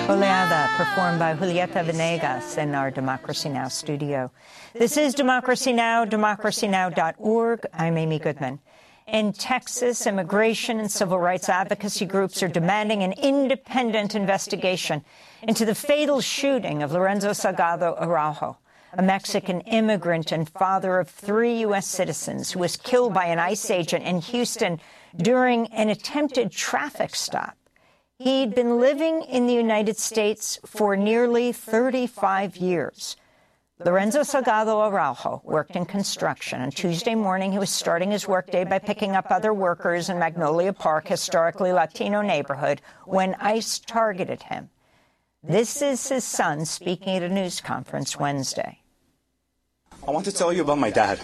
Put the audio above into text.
Oleada, performed by Julieta Venegas in our Democracy Now! Studio. This is Democracy Now!, democracynow.org. I'm Amy Goodman. In Texas, immigration and civil rights advocacy groups are demanding an independent investigation into the fatal shooting of Lorenzo Salgado Araujo, a Mexican immigrant and father of 3 U.S. citizens who was killed by an ICE agent in Houston during an attempted traffic stop. He'd been living in the United States for nearly 35 years. Lorenzo Salgado Araujo worked in construction. On Tuesday morning, he was starting his workday by picking up other workers in Magnolia Park, historically Latino neighborhood, when ICE targeted him. This is his son speaking at a news conference Wednesday. I want to tell you about my dad.